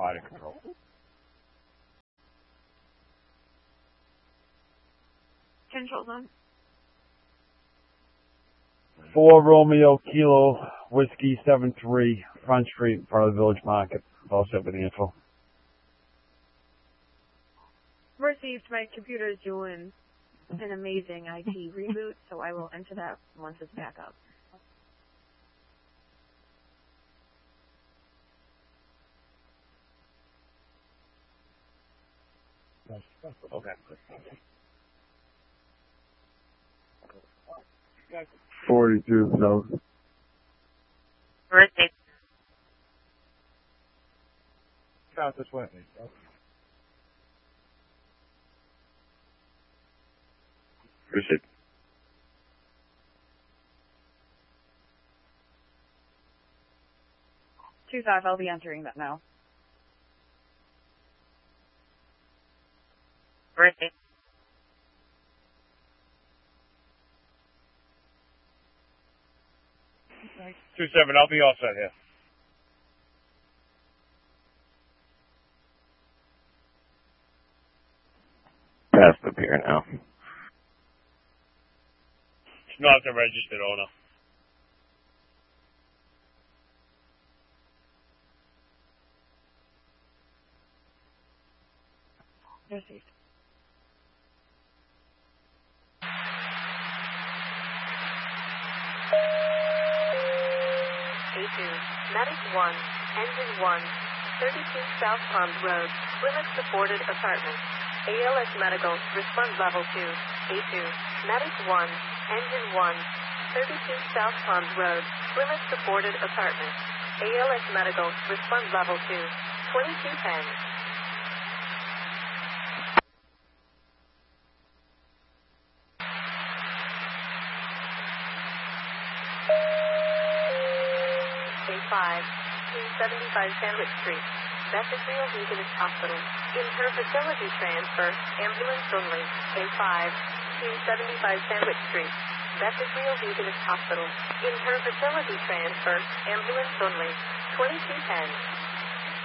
out of control. Control zone. 4 Romeo Kilo Whiskey 73 Front Street in front of the Village Market. All set with the info. Received. My computer is doing an amazing IT reboot, so I will enter that once it's back up. Okay. 42 South. Received. South this way. Received. 2-5, I'll be entering that now. Received. 2-7, I'll be all set here. Past the pier now. It's not the registered owner. Received. A2, Medic 1, Engine 1, 32 South Pond Road, Plymouth supported apartment. ALS Medical, response level 2. A2, Medic 1, Engine 1, 32 South Pond Road, Plymouth supported apartment. ALS Medical, response level 2. 2210. A5, 275 Sandwich Street, Bethesda Methodist Hospital. In her facility transfer, ambulance only. A5, 275 Sandwich Street, Bethesda Methodist Hospital. In her facility transfer, ambulance only. 2210.